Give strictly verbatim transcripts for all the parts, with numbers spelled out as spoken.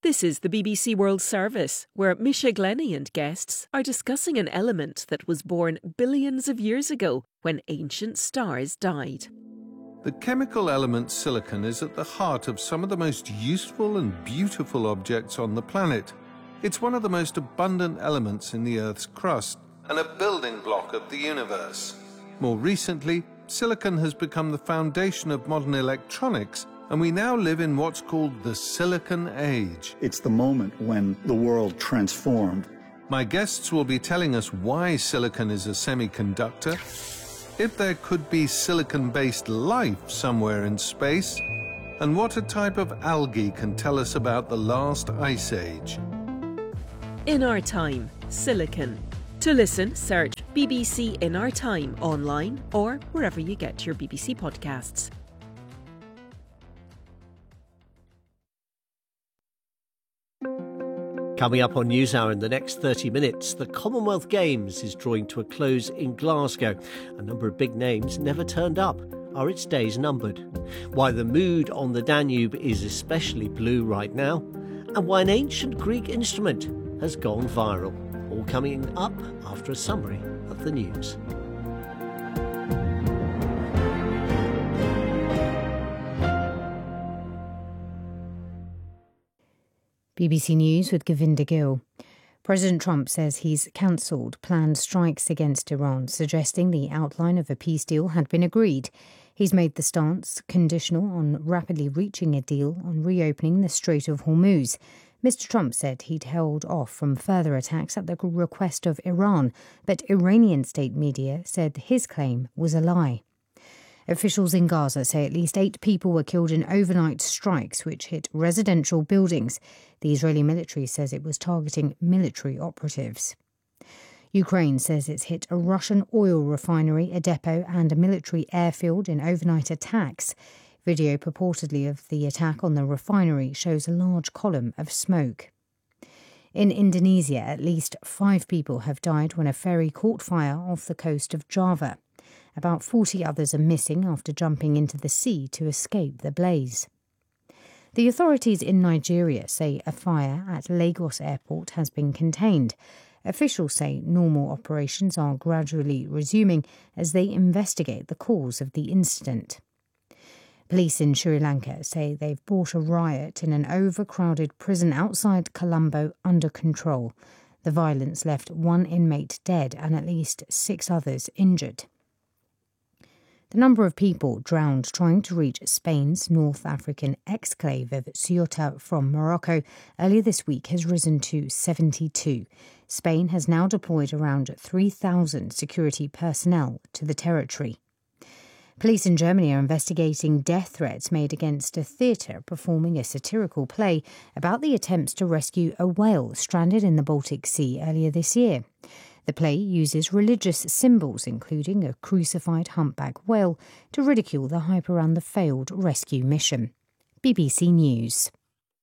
This is the B B C World Service, where Misha Glenny and guests are discussing an element that was born billions of years ago when ancient stars died. The chemical element silicon is at the heart of some of the most useful and beautiful objects on the planet. It's one of the most abundant elements in the Earth's crust and a building block of the universe. More recently, silicon has become the foundation of modern electronics, and we now live in what's called the Silicon Age. It's the moment when the world transformed. My guests will be telling us why silicon is a semiconductor, if there could be silicon-based life somewhere in space, and what a type of algae can tell us about the last ice age. In Our Time, Silicon. To listen, search B B C In Our Time online or wherever you get your B B C podcasts. Coming up on NewsHour in the next thirty minutes, the Commonwealth Games is drawing to a close in Glasgow. A number of big names never turned up. Are its days numbered? Why the mood on the Danube is especially blue right now, and why an ancient Greek instrument has gone viral. All coming up after a summary of the news. B B C News with Govinda Gill. President Trump says he's cancelled planned strikes against Iran, suggesting the outline of a peace deal had been agreed. He's made the stance conditional on rapidly reaching a deal on reopening the Strait of Hormuz. Mister Trump said he'd held off from further attacks at the request of Iran, but Iranian state media said his claim was a lie. Officials in Gaza say at least eight people were killed in overnight strikes which hit residential buildings. The Israeli military says it was targeting military operatives. Ukraine says it's hit a Russian oil refinery, a depot and a military airfield in overnight attacks. Video purportedly of the attack on the refinery shows a large column of smoke. In Indonesia, at least five people have died when a ferry caught fire off the coast of Java. About forty others are missing after jumping into the sea to escape the blaze. The authorities in Nigeria say a fire at Lagos Airport has been contained. Officials say normal operations are gradually resuming as they investigate the cause of the incident. Police in Sri Lanka say they've brought a riot in an overcrowded prison outside Colombo under control. The violence left one inmate dead and at least six others injured. The number of people drowned trying to reach Spain's North African exclave of Ceuta from Morocco earlier this week has risen to seventy-two. Spain has now deployed around three thousand security personnel to the territory. Police in Germany are investigating death threats made against a theatre performing a satirical play about the attempts to rescue a whale stranded in the Baltic Sea earlier this year. The play uses religious symbols, including a crucified humpback whale, to ridicule the hype around the failed rescue mission. B B C News.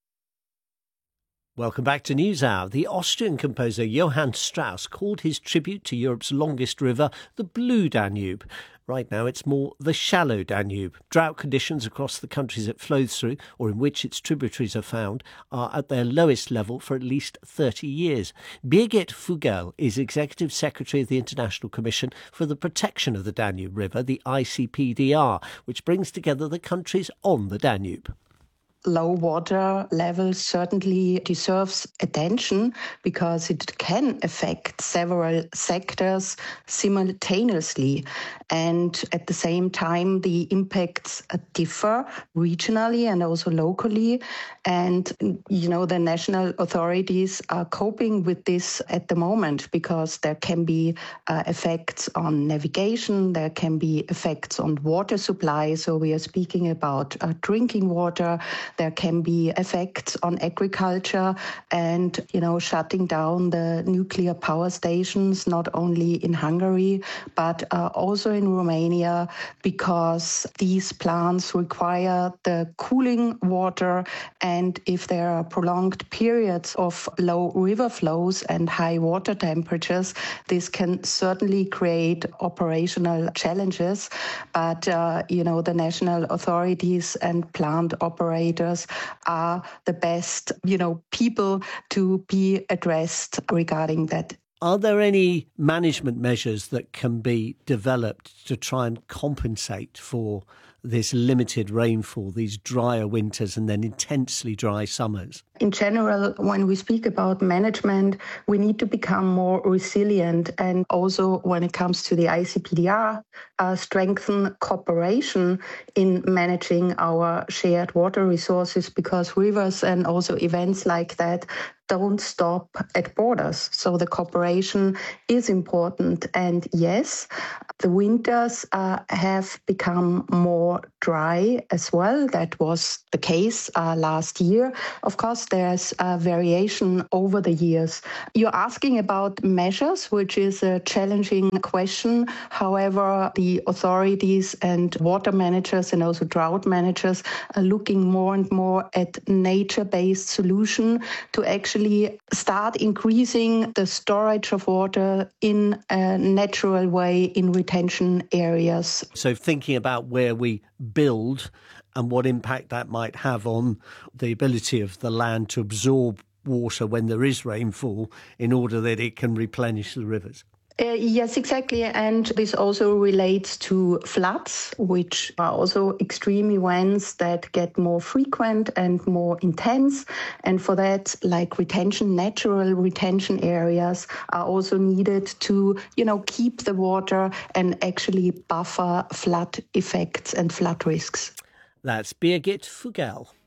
Welcome back to NewsHour. The Austrian composer Johann Strauss called his tribute to Europe's longest river the Blue Danube. Right now it's more the Shallow Danube. Drought conditions across the countries it flows through, or in which its tributaries are found, are at their lowest level for at least thirty years. Birgit Fugel is Executive Secretary of the International Commission for the Protection of the Danube River, the I C P D R, which brings together the countries on the Danube. Low water level certainly deserves attention because it can affect several sectors simultaneously. And at the same time, the impacts differ regionally and also locally. And, you know, the national authorities are coping with this at the moment because there can be uh, effects on navigation, there can be effects on water supply. So we are speaking about uh, drinking water. There can be effects on agriculture and, you know, shutting down the nuclear power stations, not only in Hungary, but uh, also in Romania, because these plants require the cooling water. And if there are prolonged periods of low river flows and high water temperatures, this can certainly create operational challenges. But, uh, you know, the national authorities and plant operators operators are the best, you know, people to be addressed regarding that. Are there any management measures that can be developed to try and compensate for this limited rainfall, these drier winters and then intensely dry summers? In general, when we speak about management, we need to become more resilient, and also when it comes to the I C P D R, uh, strengthen cooperation in managing our shared water resources, because rivers and also events like that don't stop at borders. So the cooperation is important. And yes, the winters uh, have become more dry as well. That was the case uh, last year. Of course, there's a variation over the years. You're asking about measures, which is a challenging question. However, the authorities and water managers and also drought managers are looking more and more at nature-based solution to actually start increasing the storage of water in a natural way in retention areas. So thinking about where we build and what impact that might have on the ability of the land to absorb water when there is rainfall in order that it can replenish the rivers. Uh, yes, exactly. And this also relates to floods, which are also extreme events that get more frequent and more intense. And for that, like retention, natural retention areas are also needed to, you know, keep the water and actually buffer flood effects and flood risks. That's Birgit Fugel.